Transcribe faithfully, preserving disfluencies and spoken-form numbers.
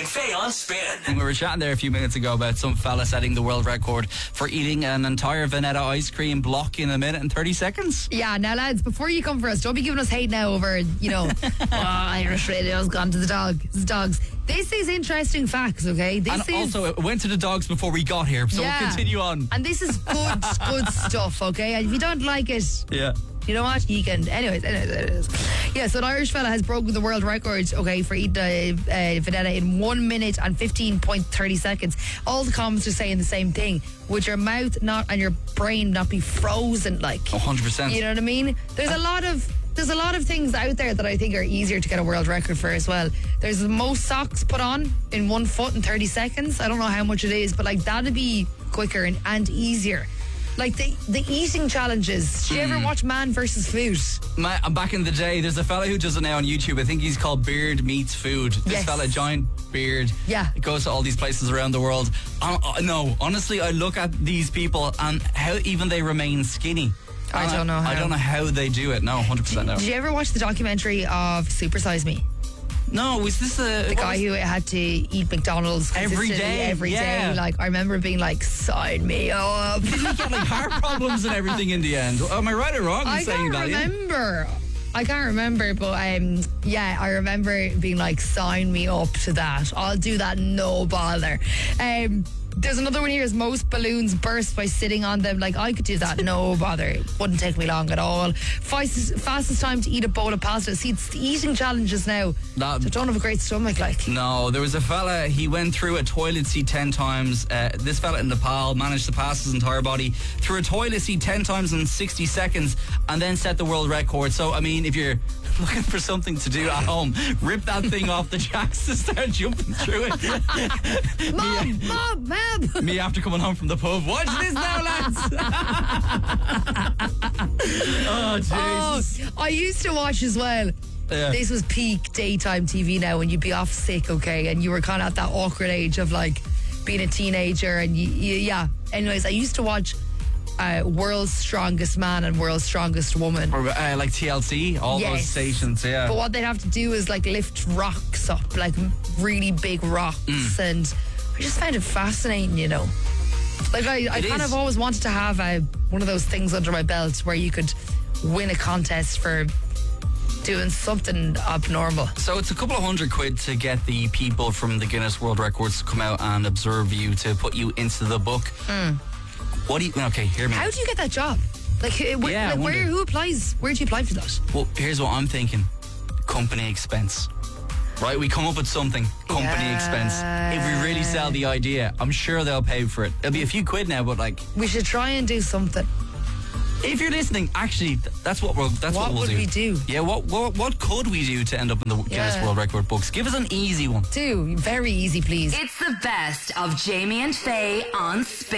and Faye on Spin. We were chatting there a few minutes ago about some fella setting the world record for eating an entire Veneta ice cream block in a minute and thirty seconds. Yeah, now lads, before you come for us, don't be giving us hate now over, you know, oh, Irish radio's gone to the dog, the dogs. This is interesting facts, okay? This and is, also, it went to the dogs before we got here, so yeah. we'll continue on. And this is good, good stuff, okay? And if you don't like it, Yeah. you know what? You can. Anyways, anyways, it is. Yeah, so an Irish fella has broken the world record, okay, for eating a uh, Veneta in one minute and fifteen point three zero seconds. All the comments are saying the same thing. Would your mouth not and your brain not be frozen, like? one hundred percent. You know what I mean? There's a lot of there's a lot of things out there that I think are easier to get a world record for as well. There's the most socks put on in one foot in thirty seconds. I don't know how much it is, but like that'd be quicker and, and easier. Like the the eating challenges. Do you ever watch Man versus Food? My, back in the day, there's a fella who does it now on YouTube. I think he's called Beard Meets Food. This Yes. fella, giant beard. Yeah. Goes to all these places around the world. Uh, uh, no, honestly, I look at these people and how even they remain skinny. I And don't know how. I don't know how they do it. No, one hundred percent no. Did you ever watch the documentary of Super Size Me? No, was this a... The guy who had to eat McDonald's Every consistently day, every yeah. day. Like I remember being like, sign me up. Did he get like heart problems and everything in the end? Am I right or wrong in I saying can't that? yeah? remember. I can't remember, but um, yeah, I remember being like, sign me up to that. I'll do that, no bother. Um, there's another one here, is most balloons burst by sitting on them. Like, I could do that, no bother. It wouldn't take me long at all. Fastest, fastest time to eat a bowl of pasta. See, it's the eating challenges now. That- So don't have a great stomach, like. No, there was a fella, he went through a toilet seat ten times. Uh, this fella in Nepal managed to pass his entire body through a toilet seat ten times in sixty seconds and then set the world record. So, I mean, if you're looking for something to do at home, rip that thing off the jacks to start jumping through it. Mom, mom, mom. Me after coming home from the pub. Watch this now, lads. Oh, Jesus. Oh, I used to watch as well. Yeah. This was peak daytime T V now when you'd be off sick, okay, and you were kind of at that awkward age of like being a teenager, and you, you, yeah. Anyways, I used to watch uh, World's Strongest Man and World's Strongest Woman. Or, uh, like T L C, all Yes. those stations, yeah. But what they'd have to do is like lift rocks up, like really big rocks, Mm. and I just found it fascinating, you know. Like I, I It kind is. of always wanted to have a, one of those things under my belt where you could win a contest for doing something abnormal. So it's a couple of hundred quid to get the people from the Guinness World Records to come out and observe you, to put you into the book. What do you... Okay, hear me. How do you get that job? Like, uh, where, Yeah, I like where, wonder. who applies? Where do you apply for that? Well, here's what I'm thinking. Company expense. Right, we come up with something. Company expense. If we really sell the idea, I'm sure they'll pay for it. It'll be a few quid now, but like, We should try and do something. if you're listening, actually, th- that's what we'll. That's what, What we'll would do. we do? Yeah, what, what what could we do to end up in the Guinness Yeah. World Record books? Give us an easy one. Do very easy, please. It's the best of Jamie and Faye on Spin.